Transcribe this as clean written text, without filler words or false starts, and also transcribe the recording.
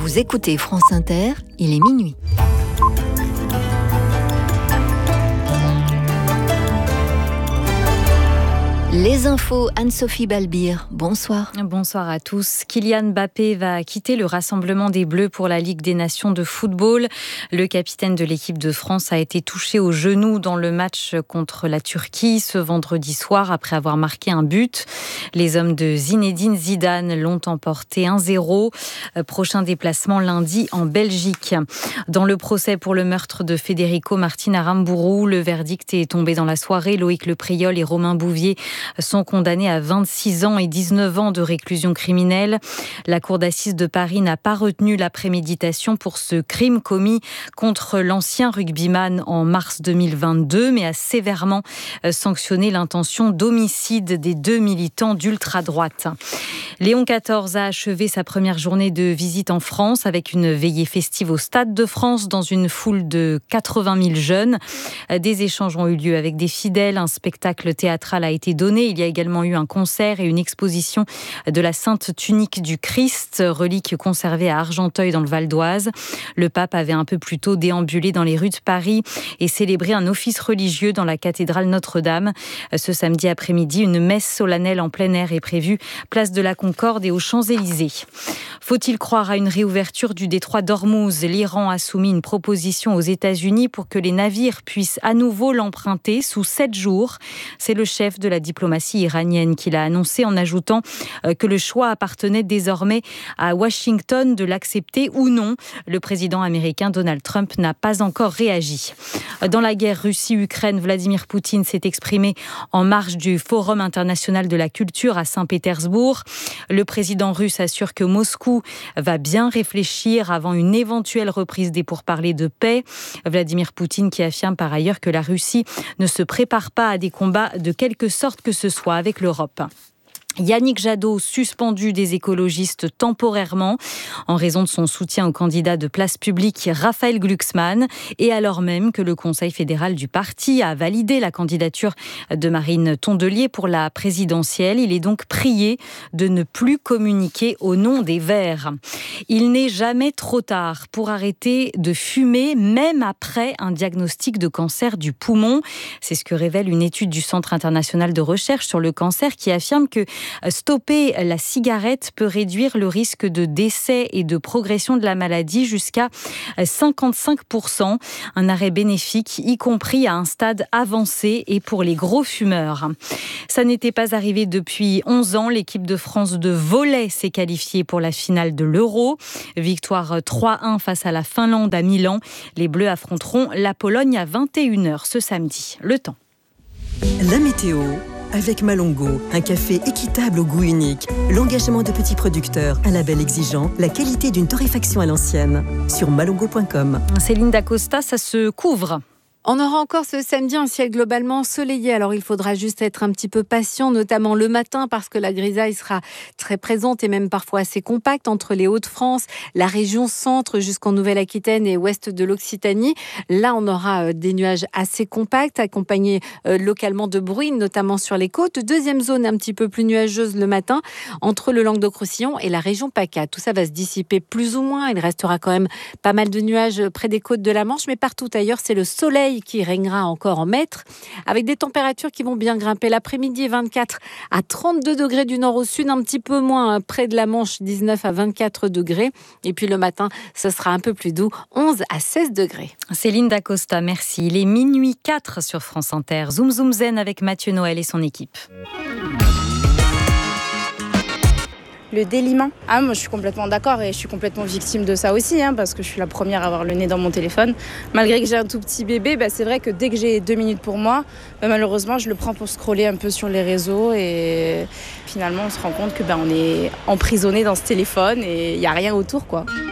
Vous écoutez France Inter, il est minuit. Les infos, Anne-Sophie Balbir, bonsoir. Bonsoir à tous. Kylian Mbappé va quitter le rassemblement des Bleus pour la Ligue des Nations de football. Le capitaine de l'équipe de France a été touché au genou dans le match contre la Turquie ce vendredi soir après avoir marqué un but. Les hommes de Zinedine Zidane l'ont emporté 1-0. Prochain déplacement lundi en Belgique. Dans le procès pour le meurtre de Federico Martin Aramburu, le verdict est tombé dans la soirée. Loïc Lepriol et Romain Bouvier sont condamnés à 26 ans et 19 ans de réclusion criminelle. La cour d'assises de Paris n'a pas retenu la préméditation pour ce crime commis contre l'ancien rugbyman en mars 2022, mais a sévèrement sanctionné l'intention d'homicide des deux militants d'ultra-droite. Léon XIV a achevé sa première journée de visite en France avec une veillée festive au Stade de France dans une foule de 80 000 jeunes. Des échanges ont eu lieu avec des fidèles, un spectacle théâtral a été donné. Il y a également eu un concert et une exposition de la Sainte Tunique du Christ, relique conservée à Argenteuil dans le Val d'Oise. Le pape avait un peu plus tôt déambulé dans les rues de Paris et célébré un office religieux dans la cathédrale Notre-Dame. Ce samedi après-midi, une messe solennelle en plein air est prévue, place de la Concorde et aux Champs-Élysées. Faut-il croire à une réouverture du détroit d'Ormuz ? L'Iran a soumis une proposition aux États-Unis pour que les navires puissent à nouveau l'emprunter sous 7 jours. C'est le chef de la diplomatie iranienne qui l'a annoncé en ajoutant que le choix appartenait désormais à Washington de l'accepter ou non. Le président américain Donald Trump n'a pas encore réagi. Dans la guerre Russie-Ukraine, Vladimir Poutine s'est exprimé en marge du Forum international de la culture à Saint-Pétersbourg. Le président russe assure que Moscou va bien réfléchir avant une éventuelle reprise des pourparlers de paix. Vladimir Poutine qui affirme par ailleurs que la Russie ne se prépare pas à des combats de quelque sorte que ce soit avec l'Europe. Yannick Jadot, suspendu des écologistes temporairement en raison de son soutien au candidat de Place Publique Raphaël Glucksmann, et alors même que le Conseil fédéral du parti a validé la candidature de Marine Tondelier pour la présidentielle. Il est donc prié de ne plus communiquer au nom des Verts. Il n'est jamais trop tard pour arrêter de fumer, même après un diagnostic de cancer du poumon. C'est ce que révèle une étude du Centre international de recherche sur le cancer qui affirme que stopper la cigarette peut réduire le risque de décès et de progression de la maladie jusqu'à 55%. Un arrêt bénéfique, y compris à un stade avancé et pour les gros fumeurs. Ça n'était pas arrivé depuis 11 ans. L'équipe de France de volley s'est qualifiée pour la finale de l'Euro. Victoire 3-1 face à la Finlande à Milan. Les Bleus affronteront la Pologne à 21h ce samedi. Le temps. La météo avec Malongo, un café équitable au goût unique, l'engagement de petits producteurs, un label exigeant, la qualité d'une torréfaction à l'ancienne. Sur malongo.com. Céline Dacosta, ça se couvre. On aura encore ce samedi un ciel globalement ensoleillé, alors il faudra juste être un petit peu patient, notamment le matin, parce que la grisaille sera très présente et même parfois assez compacte entre les Hauts-de-France, la région centre jusqu'en Nouvelle-Aquitaine et ouest de l'Occitanie. Là, on aura des nuages assez compacts, accompagnés localement de bruines, notamment sur les côtes. Deuxième zone un petit peu plus nuageuse le matin, entre le Languedoc-Roussillon et la région PACA. Tout ça va se dissiper plus ou moins, il restera quand même pas mal de nuages près des côtes de la Manche, mais partout ailleurs, c'est le soleil qui régnera encore en maître, avec des températures qui vont bien grimper. L'après-midi, 24 à 32 degrés du nord au sud, un petit peu moins près de la Manche, 19 à 24 degrés. Et puis le matin, ce sera un peu plus doux, 11 à 16 degrés. Céline Dacosta, merci. Il est minuit 4 sur France Inter. Zoom Zoom Zen avec Mathieu Noël et son équipe. Le déliement. Moi je suis complètement d'accord et je suis complètement victime de ça aussi, parce que je suis la première à avoir le nez dans mon téléphone. Malgré que j'ai un tout petit bébé, c'est vrai que dès que j'ai 2 minutes pour moi, malheureusement je le prends pour scroller un peu sur les réseaux et finalement on se rend compte que on est emprisonné dans ce téléphone et il n'y a rien autour, quoi.